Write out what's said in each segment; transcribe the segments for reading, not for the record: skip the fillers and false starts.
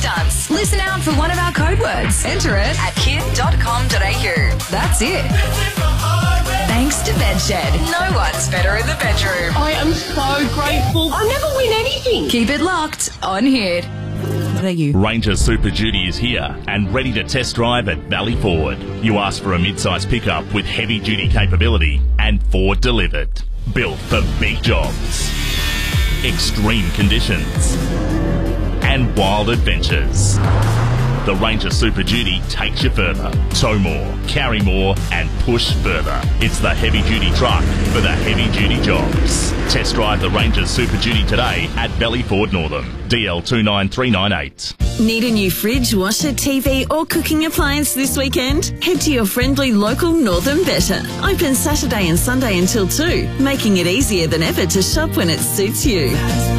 stunts. Listen out for one of our code words. Enter it at kid.com.au. That's it. Thanks to Bedshed. No one's better in the bedroom. I am so grateful. I never win anything. Keep it locked on Hit. What are you? Ranger Super Duty is here and ready to test drive at Valley Ford. You asked for a mid-size pickup with heavy-duty capability and Ford delivered. Built for big jobs, extreme conditions and wild adventures. The Ranger Super Duty takes you further. Tow more, carry more and push further. It's the heavy-duty truck for the heavy-duty jobs. Test drive the Ranger Super Duty today at Valley Ford Northam. DL 29398. Need a new fridge, washer, TV or cooking appliance this weekend? Head to your friendly local Northern Better. Open Saturday and Sunday until 2, making it easier than ever to shop when it suits you.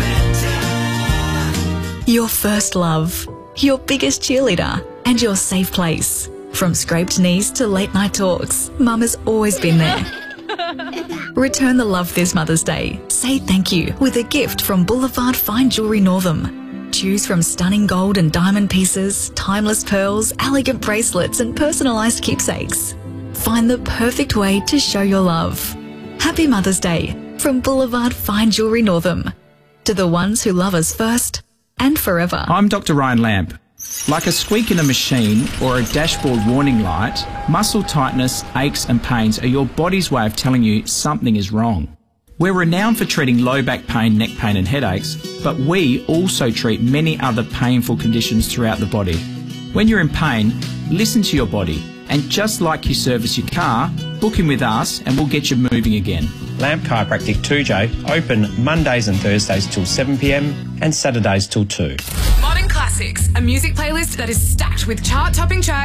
Your first love, your biggest cheerleader and your safe place. From scraped knees to late night talks, Mum has always been there. Return the love this Mother's Day. Say thank you with a gift from Boulevard Fine Jewellery Northam. Choose from stunning gold and diamond pieces, timeless pearls, elegant bracelets and personalised keepsakes. Find the perfect way to show your love. Happy Mother's Day from Boulevard Fine Jewellery Northam. To the ones who love us first and forever. I'm Dr. Ryan Lamb. Like a squeak in a machine or a dashboard warning light, muscle tightness, aches and pains are your body's way of telling you something is wrong. We're renowned for treating low back pain, neck pain and headaches, but we also treat many other painful conditions throughout the body. When you're in pain, listen to your body, and just like you service your car, book in with us and we'll get you moving again. Lamp Chiropractic 2J, open Mondays and Thursdays till 7 p.m. and Saturdays till 2. Modern Classics, a music playlist that is stacked with chart-topping tracks